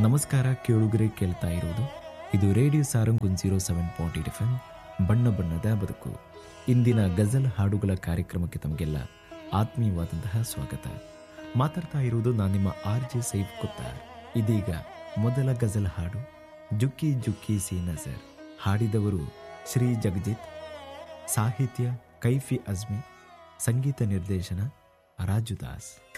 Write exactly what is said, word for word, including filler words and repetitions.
ನಮಸ್ಕಾರ ಕೇಳುಗರೆ, ಕೇಳ್ತಾ ಇರೋದು ಇದು radio Sarang one zero seven point eight F M ಬಣ್ಣ ಬಣ್ಣದ ಬದುಕು. ಇಂದಿನ ಗಜಲ್ ಹಾಡುಗಳ ಕಾರ್ಯಕ್ರಮಕ್ಕೆ ತಮಗೆಲ್ಲ ಆತ್ಮೀಯವಾದಂತಹ ಸ್ವಾಗತ. ಮಾತಾಡ್ತಾ ಇರುವುದು ನಾನು ನಿಮ್ಮ ಆರ್ ಜೆ ಸೈಫ್ ಕುತ್ತಾರ್. ಇದೀಗ ಮೊದಲ ಗಜಲ್ ಹಾಡು ಜುಕ್ಕಿ ಜುಕ್ಕಿ ಸಿ ನಜರ್. ಹಾಡಿದವರು ಶ್ರೀ ಜಗಜಿತ್, ಸಾಹಿತ್ಯ ಕೈಫಿ ಅಜ್ಮಿ, ಸಂಗೀತ ನಿರ್ದೇಶನ ರಾಜುದಾಸ್.